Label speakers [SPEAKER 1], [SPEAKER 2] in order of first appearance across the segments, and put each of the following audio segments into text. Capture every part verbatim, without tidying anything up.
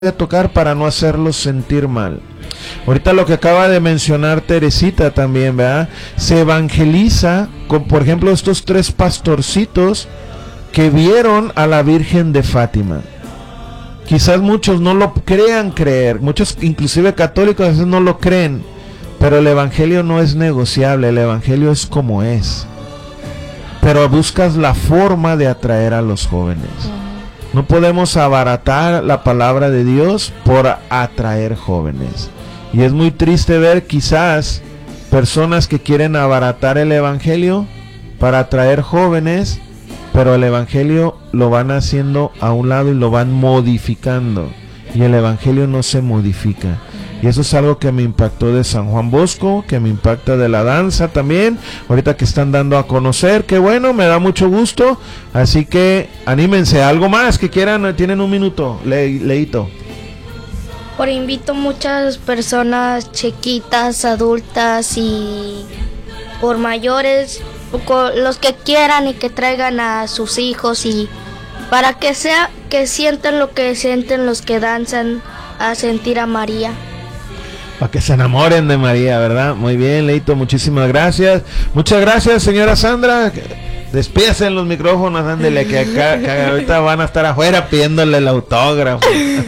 [SPEAKER 1] a tocar para no hacerlos sentir mal. Ahorita lo que acaba de mencionar Teresita también, ¿verdad? Se evangeliza con, por ejemplo, estos tres pastorcitos que vieron a la Virgen de Fátima. Quizás muchos no lo crean creer, muchos inclusive católicos a veces no lo creen, pero el evangelio no es negociable, el evangelio es como es. Pero buscas la forma de atraer a los jóvenes. No podemos abaratar la palabra de Dios por atraer jóvenes. Y es muy triste ver quizás personas que quieren abaratar el evangelio para atraer jóvenes, pero el evangelio lo van haciendo a un lado y lo van modificando. Y el evangelio no se modifica. Y eso es algo que me impactó de San Juan Bosco, que me impacta de la danza también, ahorita que están dando a conocer, que bueno, me da mucho gusto, así que anímense, algo más que quieran, tienen un minuto, Le, Leito.
[SPEAKER 2] Por invito muchas personas chiquitas, adultas y por mayores, los que quieran y que traigan a sus hijos y para que sea, que sientan lo que sienten los que danzan, a sentir a María.
[SPEAKER 1] Para que se enamoren de María, ¿verdad? Muy bien, Leito, muchísimas gracias. Muchas gracias, señora Sandra. Despídase en los micrófonos, ándele, que acá que ahorita van a estar afuera pidiéndole el autógrafo.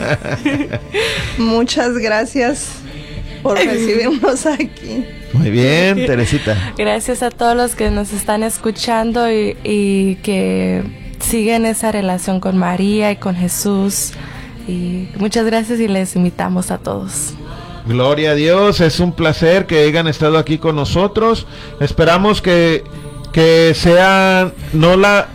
[SPEAKER 3] Muchas gracias por recibirnos aquí.
[SPEAKER 1] Muy bien, Teresita.
[SPEAKER 4] Gracias a todos los que nos están escuchando y, y que siguen esa relación con María y con Jesús. Y muchas gracias y les invitamos a todos.
[SPEAKER 1] Gloria a Dios, es un placer que hayan estado aquí con nosotros. Esperamos que que sea no la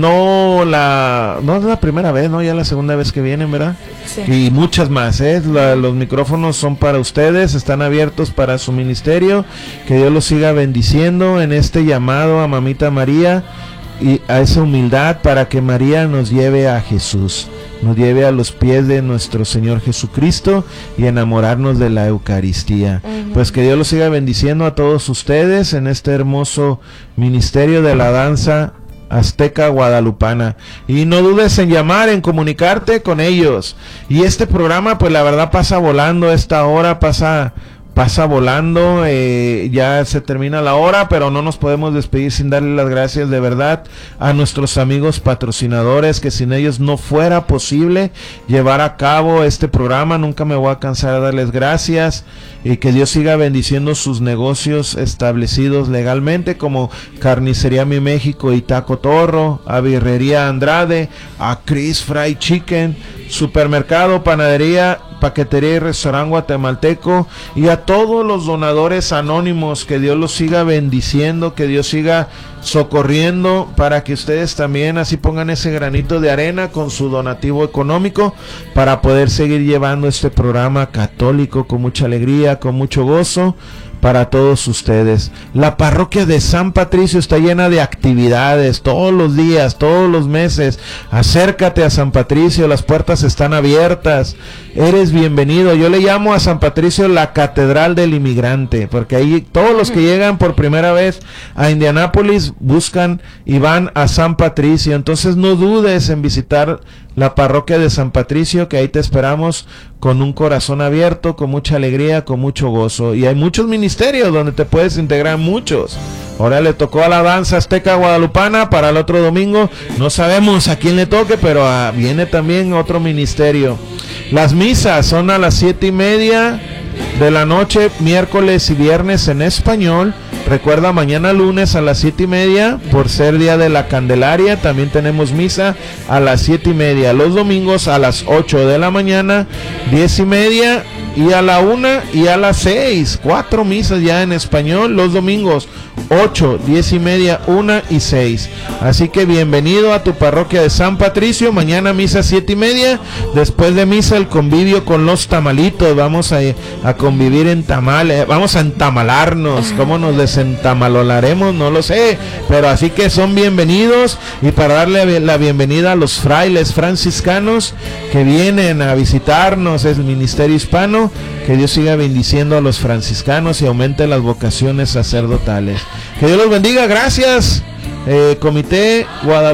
[SPEAKER 1] no la no es la primera vez, no, ya la segunda vez que vienen, ¿verdad? Sí. Y muchas más, ¿eh? La, los micrófonos son para ustedes, están abiertos para su ministerio. Que Dios los siga bendiciendo en este llamado a Mamita María y a esa humildad para que María nos lleve a Jesús, nos lleve a los pies de nuestro Señor Jesucristo y enamorarnos de la Eucaristía. Uh-huh. Pues que Dios los siga bendiciendo a todos ustedes en este hermoso ministerio de la danza azteca guadalupana. Y no dudes en llamar, en comunicarte con ellos. Y este programa, pues la verdad pasa volando, esta hora pasa... Pasa volando, eh, ya se termina la hora, pero no nos podemos despedir sin darle las gracias de verdad a nuestros amigos patrocinadores, que sin ellos no fuera posible llevar a cabo este programa. Nunca me voy a cansar de darles gracias y que Dios siga bendiciendo sus negocios establecidos legalmente, como Carnicería Mi México y Taco Torro, a Birrería Andrade, a Chris Fried Chicken, Supermercado, Panadería, Paquetería y Restaurante Guatemalteco, y a todos los donadores anónimos, que Dios los siga bendiciendo, que Dios siga socorriendo para que ustedes también así pongan ese granito de arena con su donativo económico para poder seguir llevando este programa católico con mucha alegría, con mucho gozo para todos ustedes. La parroquia de San Patricio está llena de actividades todos los días, todos los meses. Acércate a San Patricio, las puertas están abiertas, eres bienvenido. Yo le llamo a San Patricio la Catedral del Inmigrante, porque ahí todos los que llegan por primera vez a Indianápolis buscan y van a San Patricio. Entonces no dudes en visitar la parroquia de San Patricio, que ahí te esperamos con un corazón abierto, con mucha alegría, con mucho gozo. Y hay muchos ministerios donde te puedes integrar, muchos. Ahora le tocó a la danza azteca guadalupana, para el otro domingo no sabemos a quién le toque, pero a, viene también otro ministerio. Las misas son a las siete y media de la noche, miércoles y viernes en español. Recuerda, mañana lunes a las siete y media, por ser día de la Candelaria, también tenemos misa a las siete y media. Los domingos a las ocho de la mañana, diez y media, y a la una y a las seis. Cuatro misas ya en español los domingos, ocho, diez y media, una y seis. Así que bienvenido a tu parroquia de San Patricio. Mañana misa siete y media. Después de misa el convivio con los tamalitos. Vamos a, a convivir en tamales. Vamos a entamalarnos. ¿Cómo nos desentamalolaremos? No lo sé. Pero así que son bienvenidos. Y para darle la bienvenida a los frailes franciscanos que vienen a visitarnos, es el Ministerio Hispano. Que Dios siga bendiciendo a los franciscanos y aumente las vocaciones sacerdotales. Que Dios los bendiga. Gracias, eh, Comité Guadalupe.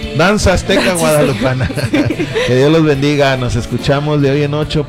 [SPEAKER 1] Danza Azteca Guadalupana. Que Dios los bendiga. Nos escuchamos de hoy en ocho.